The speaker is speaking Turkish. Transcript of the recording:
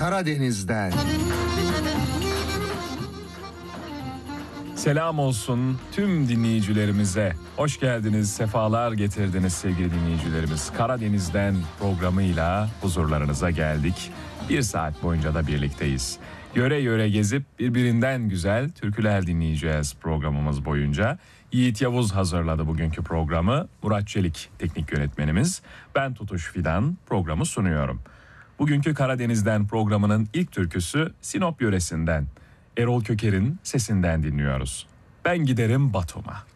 Karadeniz'den. Selam olsun tüm dinleyicilerimize. Hoş geldiniz, sefalar getirdiniz sevgili dinleyicilerimiz. Karadeniz'den programıyla huzurlarınıza geldik. Bir saat boyunca da birlikteyiz. Yöre yöre gezip birbirinden güzel türküler dinleyeceğiz programımız boyunca. Yiğit Yavuz hazırladı bugünkü programı. Murat Çelik teknik yönetmenimiz. Ben Tutuş Fidan programı sunuyorum. Bugünkü Karadeniz'den programının ilk türküsü Sinop yöresinden. Erol Köker'in sesinden dinliyoruz. Ben giderim Batum'a.